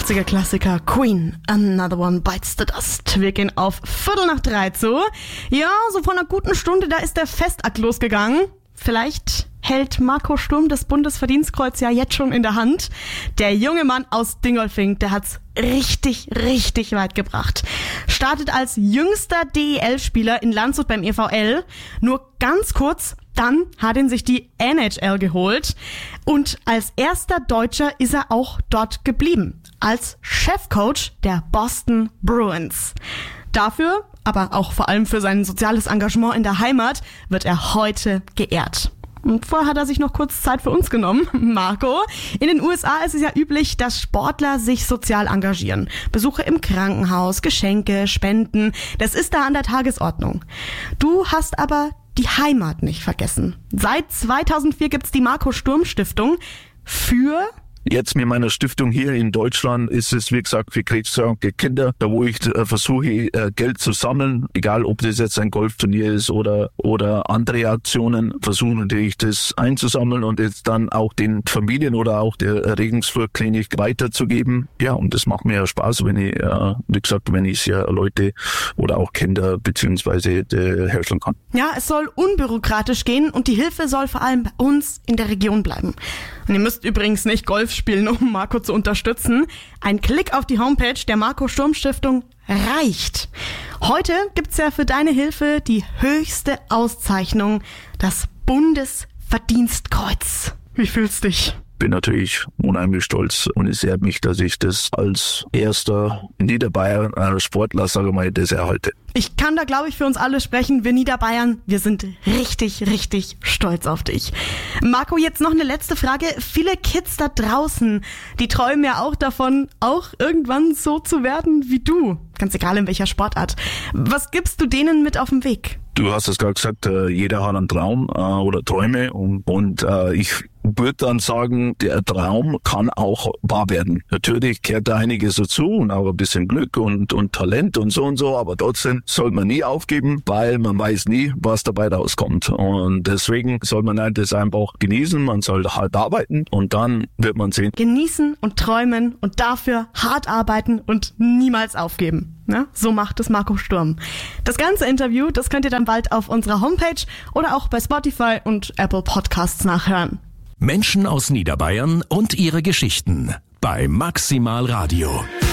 80er-Klassiker Queen, Another One Bites the Dust. Wir gehen auf 2:45 zu. Ja, so vor einer guten Stunde, da ist der Festakt losgegangen. Vielleicht hält Marco Sturm das Bundesverdienstkreuz ja jetzt schon in der Hand. Der junge Mann aus Dingolfing, der hat's richtig weit gebracht. Startet als jüngster DEL-Spieler in Landshut beim EVL. Nur ganz kurz, dann hat ihn sich die NHL geholt. Und als erster Deutscher ist er auch dort geblieben. Als Chefcoach der Boston Bruins. Dafür, aber auch vor allem für sein soziales Engagement in der Heimat, wird er heute geehrt. Und vorher hat er sich noch kurz Zeit für uns genommen. Marco, in den USA ist es ja üblich, dass Sportler sich sozial engagieren. Besuche im Krankenhaus, Geschenke, Spenden, das ist da an der Tagesordnung. Du hast aber die Heimat nicht vergessen. Seit 2004 gibt's die Marco Sturm Stiftung für... Jetzt mit meiner Stiftung hier in Deutschland ist es, wie gesagt, für krebskranke Kinder, da wo ich versuche, Geld zu sammeln, egal ob das jetzt ein Golfturnier ist oder andere Aktionen, versuche natürlich das einzusammeln und jetzt dann auch den Familien oder auch der Regensburg-Klinik weiterzugeben. Ja, und das macht mir ja Spaß, wenn ich, wie gesagt, wenn ich ja Leute oder auch Kinder beziehungsweise helfen kann. Ja, es soll unbürokratisch gehen und die Hilfe soll vor allem bei uns in der Region bleiben. Und ihr müsst übrigens nicht Golf spielen, um Marco zu unterstützen. Ein Klick auf die Homepage der Marco Sturm Stiftung reicht. Heute gibt's ja für deine Hilfe die höchste Auszeichnung, das Bundesverdienstkreuz. Wie fühlst du dich? Bin natürlich unheimlich stolz und es ehrt mich, dass ich das als erster in Niederbayern Sportler, sage mal, das erhalte. Ich kann da, glaube ich, für uns alle sprechen. Wir Niederbayern, wir sind richtig stolz auf dich. Marco, jetzt noch eine letzte Frage. Viele Kids da draußen, die träumen ja auch davon, auch irgendwann so zu werden wie du. Ganz egal in welcher Sportart. Was gibst du denen mit auf den Weg? Du hast es gerade gesagt, jeder hat einen Traum oder Träume und ich würde dann sagen, der Traum kann auch wahr werden. Natürlich gehört da einiges dazu und auch ein bisschen Glück und Talent und so, aber trotzdem sollte man nie aufgeben, weil man weiß nie, was dabei rauskommt. Und deswegen soll man halt das einfach genießen, man soll hart arbeiten und dann wird man sehen. Genießen und träumen und dafür hart arbeiten und niemals aufgeben. Ja, so macht es Marco Sturm. Das ganze Interview, das könnt ihr dann bald auf unserer Homepage oder auch bei Spotify und Apple Podcasts nachhören. Menschen aus Niederbayern und ihre Geschichten bei Maximal Radio.